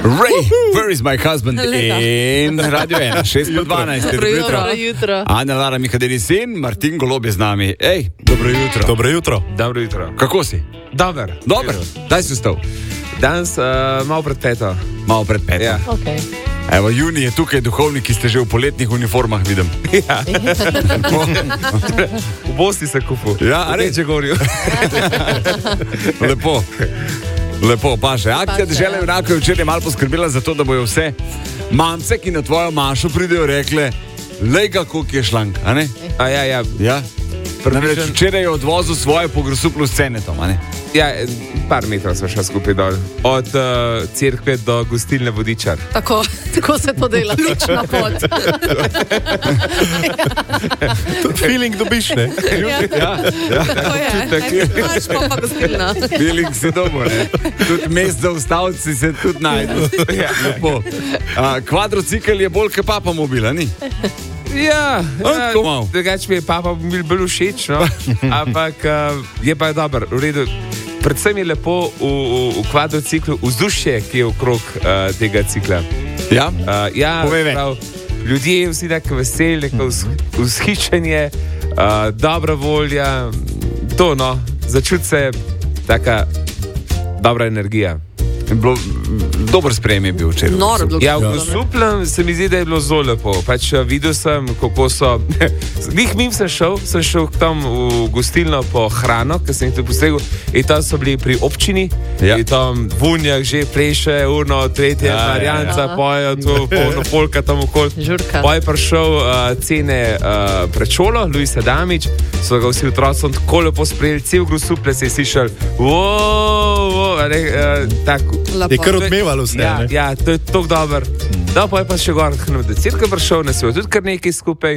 Ray, where is my husband? In Radio 1, 6:12. Dobro jutro. Ana Lara Mihadelic in Martin Golob je z nami. Ej, dobro jutro. Dobro jutro. Kako si? Dober. Daj si vstal. Danes malo pred peto. Malo pred peto. Ja. Okay. Evo, Juni je tukaj, duhovniki ste že v poletnih uniformah, vidim. Ja. V Bosni se kupu. Ja, a reče govorijo. Lepo, paše. Akcija Dežela junakov je včeraj malo poskrbela za to, da bojo vse mamce, ki na tvojo mašo pridejo, rekle, lej ga, koliko je šlank, a ne? Ja. Namreč včeraj je odvozil svoje po Grosuplu s Cenetom, a ne? Ja, par metrov smo šli skupaj dol. Od cerkve do gostilne Vodičar. Tako se to dela, lična pot. Feeling dobiš, ne? Tako je. Imaš pa gostilna. Feeling si dobo, ne? Tudi mest za ustavci se tudi najde. Lepo. Kvadrocikl je bolj ke papa mobila, ni? Ja, tako malo. drugače mi je papa bil bolj všeč, no? Ampak je pa dobro, v redu. Predvsem je lepo v kvadrociklu vzdušje, ki je okrog tega cikla. Ja? Povej prav, ljudje vsi tako veseli, neko vzhičenje, dobra volja, to no, začuti se taka dobra energija. Dober sprejem je bil včeraj. Noro bilo. Ja, v Grosuplem se mi zdi, da je bilo zelo lepo. Pač videl sem, kako so... sem šel tam v gostilno po hrano, ker sem jih tu postregel, in tam so bili pri občini, in tam v Unjah že pleše, urno, tretja varianca, pojejo tu, polka tam okoli. Žurka. Poj je prišel cene pred šolo, Luis Adamič, so ga vsi otroci tako lepo sprejeli, cel Grosuple se je slišal, tako. Je kar odmevalo vse, ne? Ja, to je tako dober. Da, pa je pa še gor, da cirka prišel, nas je tudi kar nekaj skupaj.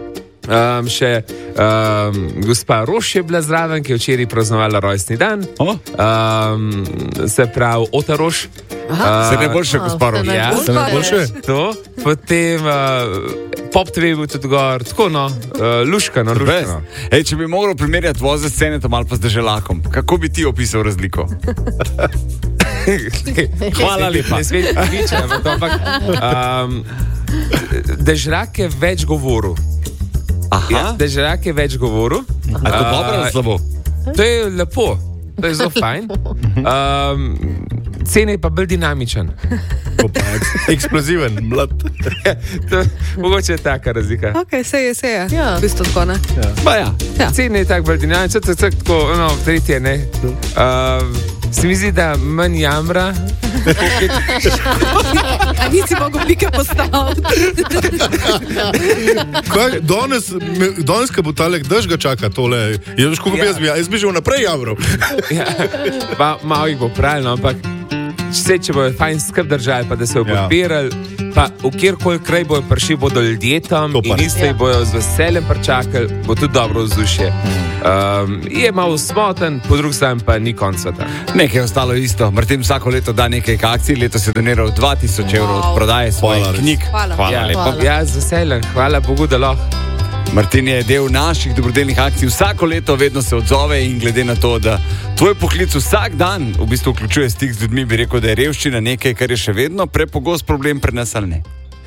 Gospa Roš je bila zraven, ki je včeraj praznovala rojstni dan. Se pravi, Ota Roš. Se ne boljše, gospa Roš. Ja, Se ne boljše? to. Potem Pop TV je bil tudi gor, tako no, luškano. Ej, če bi mogel primerjati voze s Cenetom ali pa z Deželakom, kako bi ti opisal razliko? Hvala lepa. Ne smeš piče, ampak Deželak je več govoril. Ja, Deželak je več govoril. A je to dobro ali slabo? To je lepo, to je zelo fajn. Cene je pa bolj dinamičen. Eksploziven, mlad. Mogoče je taka razlika. Ok, se je. Ja. V bistvu tako, ne? Pa ja. Cene je tako bolj dinamičen, tako, no, tretje, ne. Se mi zdi, da manj jamra. A nisi mogel pike postaviti? Danes, ko bo talek dež ga čaka tole, jaz bi že vnaprej jamral. Ja, pa malo jih bo pravilno, ampak če bojo fajn skrb držali, pa da se bojo podpirali, pa v kjerkoli kraj bojo prišli, bodo ljudje tam in isto jih bojo z veseljem pričakali, bo tudi dobro vzdušje. Je malo smoten, po drugi strani pa ni konca tam. Nekaj je ostalo isto. Martin vsako leto da nekaj akcij, letos je doniral 2000 evrov od prodaje svojih knjig. Hvala lepa. Ja, z veseljem, hvala Bogu, da lahko. Martin je del naših dobrodelnih akcij, vsako leto vedno se odzove in glede na to, da tvoj poklic vsak dan v bistvu vključuje stik z ljudmi, bi rekel, da je revščina nekaj, kar je še vedno prepogost problem pri nas ali ne?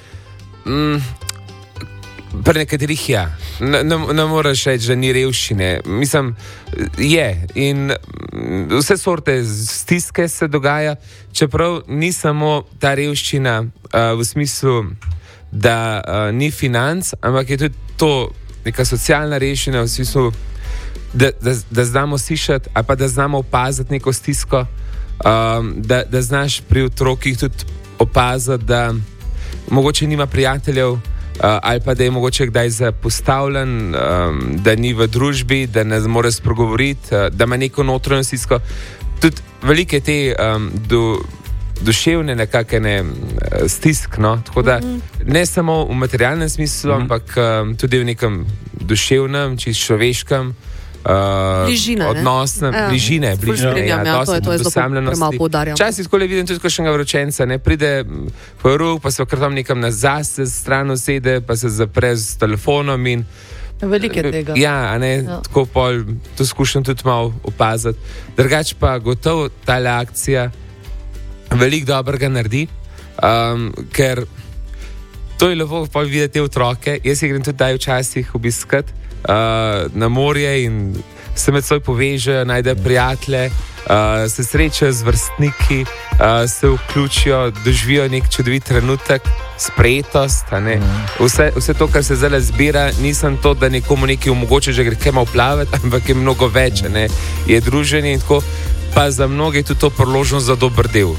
Pri nekaterih ja. Ne moreš reči, da ni revščine. Mislim, je. In vse sorte stiske se dogaja, čeprav ni samo ta revščina v smislu, da ni financ, ampak je tudi to neka socialna rešina v smislu, da znamo slišati ali pa da znamo opaziti neko stisko, da znaš pri otrokih tudi opaziti, da mogoče nima prijateljev ali pa da je mogoče kdaj zapostavljen, da ni v družbi, da ne more spregovoriti, da ima neko notranjo stisko. Tudi velike te duševne nekakene stisk, no? Tako da ne samo v materialnem smislu, ampak tudi v nekem duševnem, čisto človeškem, odnosnem, bližine, to je zelo premalo poudarjam. Včasih tako le vidim tudi kakšnega vročenca, ne pride po rok, pa se kar tam nekam nazaj stran usede, pa se zapre z telefonom in Veliko je tega. Ja, a ne, tako pol, to skušam tudi malo opaziti. Drugač pa gotovo ta akcija veliko dobrega naredi. Ker to je lepo videti te otroke. Jaz jih grem tudi daj včasih obiskati na morje in se med seboj povežejo, najdejo prijatelje, se srečajo z vrstniki, se vključijo, doživijo nek čudovit trenutek, sprejetost. Vse to, kar se zdaj zbira, nisem to, da nekomu nekaj omogoče, že gre kaj malo plavati, ampak je mnogo več, je druženje in tako, pa za mnoge je tudi to priložnost za dober del.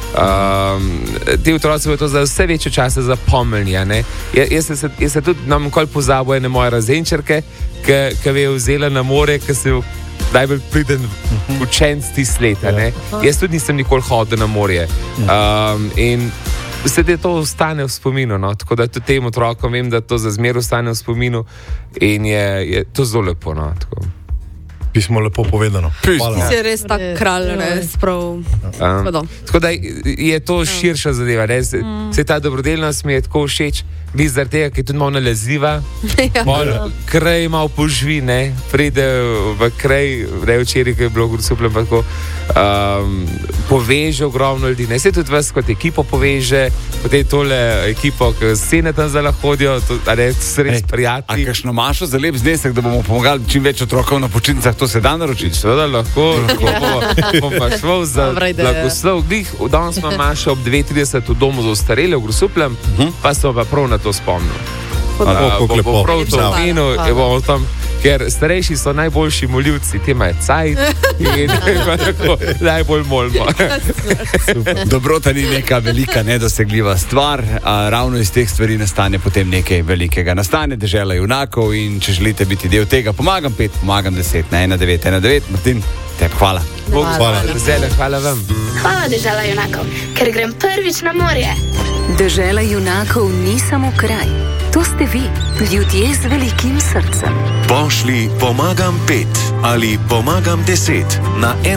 Ti otroci bodo to za vse večje čase zapomnili. Jaz se tudi nikoli pozabil ene moje razenčarke, ki me je vzela na more, ki se najbolj priden učenc tiste leta. Jaz tudi nisem nikoli hodil na morje. In vse to ostane v spominu. Tako da tudi tem otrokom vem, da to za zmer ostane v spominu in je to zelo lepo. Pismo lepo povedano. Ti si res tak kralj, res prav. Tako da je to širša zadeva. Se ta dobrodelnost mi je tako všeč, vi zaradi tega, ki je tudi malo nalezljiva, kraj malo poživi, pride v kraj, včeraj, ki je bilo Grosupljem, pa tako poveže ogromno ljudi. Se tudi vas kot ekipo poveže, potem tole ekipo, ki scene tam zdaj lahko hodijo, so res prijatelji. A kakšno mašo za lep znesek, da bomo pomagali čim več otrokov na počitnicah, to se da naročiti? Seveda lahko bom pa šel za blagoslov. Danes imam mašo ob 2:30 v domu za ostarele v Grosupljem, pa sem pa prav na to spomnil. Bo prav to omenil, ker starejši so najboljši molivci, ti imajo cajt in tako najbolj molimo. Dobrota ni neka velika, nedosegljiva stvar, a ravno iz teh stvari nastane potem nekaj velikega. Nastane Dežela junakov in če želite biti del tega, pomagam 5, pomagam 10 na 1919. Martin, tebi hvala. Hvala. Hvala vam. Hvala Dežela junakov, ker grem prvič na morje. Dežela junakov ni samo kraj. To ste vi, ljudje z velikim srcem. Pošli pomagam 5 ali pomagam 10 na